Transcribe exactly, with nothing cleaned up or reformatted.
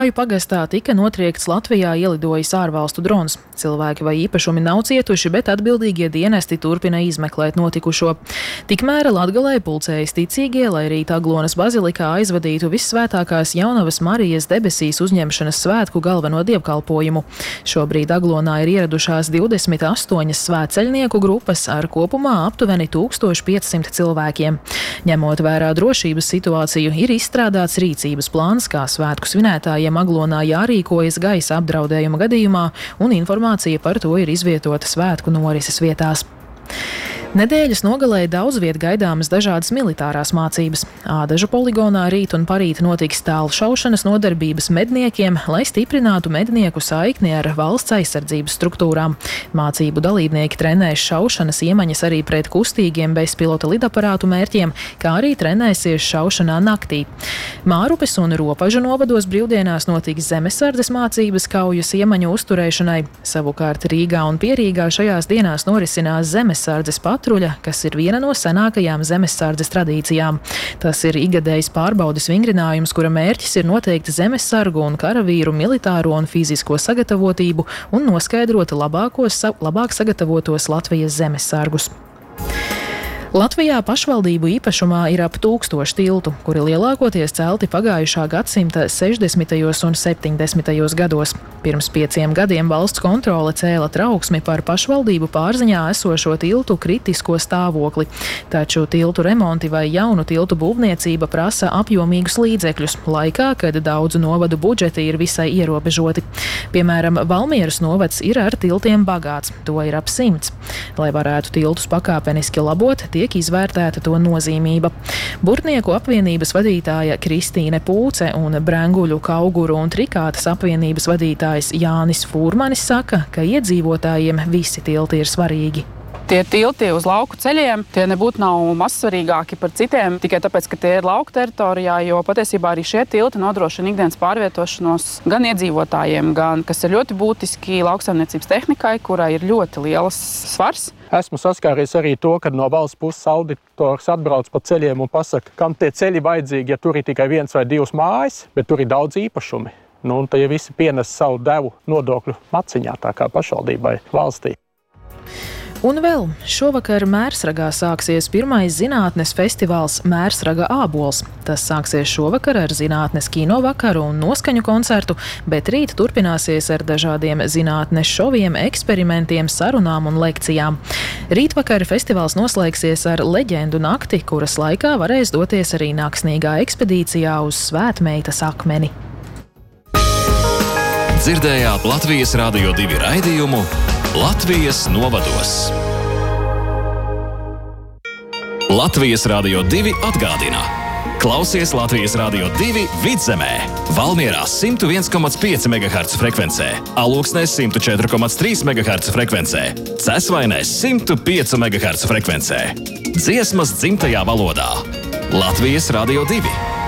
Pagastā tika notriekts Latvijā ielidojis ārvalstu drons. Cilvēki vai īpašumi nav cietuši, bet atbildīgie dienesti turpina izmeklēt notikušo. Tikmēr Latgalē pulcējas ticīgie, lai rīt Aglonas bazilikā aizvadītu Vissvētākās Jaunavas Marijas debesīs uzņemšanas svētku galveno dievkalpojumu. Šobrīd Aglonā ir ieradušās divdesmit astoņas svētceļnieku grupas ar kopumā aptuveni tūkstoš piecsimt cilvēkiem. Ņemot vērā drošības situāciju, ir izstrādāts rīcības plāns, kā svētku svinētājiem Aglonā jārīkojas gaisa apdraudējuma gadījumā, un informācija par to ir izvietota svētku norises vietās. Nedēļas nogalē daudz viet gaidāmas dažādas militārās mācības. Ādažu poligonā rīt un parīt notiks tālu šaušanas nodarbības medniekiem, lai stiprinātu mednieku saikni ar valsts aizsardzības struktūrām. Mācību dalībnieki trenēs šaušanas iemaņas arī pret kustīgiem bezpilota lidaparātu mērķiem, kā arī trenēsies šaušanā naktī. Mārupes un Ropažu novados brīvdienās notiks zemesardzes mācības kaujas iemaņu uzturēšanai. Savukārt Rīgā un Pierīgā šajās dienās norisinās zemesardzes patruļa, kas ir viena no senākajām zemesardzes tradīcijām. Tas ir ikgadējs pārbaudes vingrinājums, kura mērķis ir noteikt zemesargu un karavīru militāro un fizisko sagatavotību un noskaidrot labākos, labāk sagatavotos Latvijas zemesargus. Latvijā pašvaldību īpašumā ir ap tūkstoši tiltu, kuri lielākoties celti pagājušā gadsimta sešdesmitajos un septiņdesmitajos gados. Pirms pieciem gadiem valsts kontrole cēla trauksmi par pašvaldību pārziņā esošo tiltu kritisko stāvokli. Taču tiltu remonti vai jaunu tiltu būvniecība prasa apjomīgus līdzekļus laikā, kad daudzu novadu budžeti ir visai ierobežoti. Piemēram, Valmieras novads ir ar tiltiem bagāts, to ir ap simts. Lai varētu tiltus pakāpeniski labot, tiek izvērtēta to nozīmība. Burtnieku apvienības vadītāja Kristīne Pūce un Brenguļu, Kauguru un Trikātas apvienības vadītājs Jānis Fūrmanis saka, ka iedzīvotājiem visi tilti ir svarīgi. Tie tilti uz lauku ceļiem, tie nebūtu nav mazsvarīgāki par citiem, tikai tāpēc, ka tie ir lauku teritorijā, jo patiesībā arī šie tilti nodrošina ikdienas pārvietošanos gan iedzīvotājiem, gan, kas ir ļoti būtiski lauksaimniecības tehnikai, kurai ir ļoti liels svars. Esmu saskāries arī to, kad no valsts puses auditors atbrauc pa ceļiem un pasaka, kam tie ceļi vajadzīgi, ja tur ir tikai viens vai divas mājas, bet tur ir daudz īpašumi. Nu, un tie visi pienes savu devu nodokļu maciņā, tā kā pašvaldībai valstī. Un vēl šovakar Mērsragā sāksies pirmais zinātnes festivāls Mērsraga ābols. Tas sāksies šovakar ar zinātnes kino vakaru un noskaņu koncertu, bet rīt turpināsies ar dažādiem zinātnes šoviem, eksperimentiem, sarunām un lekcijām. Rītvakar festivāls noslēgsies ar leģendu nakti, kuras laikā varēs doties arī naksnīgā ekspedīcijā uz Svētmeitas akmeni. Dzirdējāt Latvijas Rādio divi raidījumu Latvijas novados. Latvijas Rādio divi atgādina. Klausies Latvijas Rādio divi Vidzemē, Valmierā simt viens komats pieci megaherca frekvencē, Alūksnē simt četri komats trīs megaherca frekvencē, Cesvainē simt pieci megaherca frekvencē. Dziesmas dzimtajā valodā. Latvijas Rādio divi.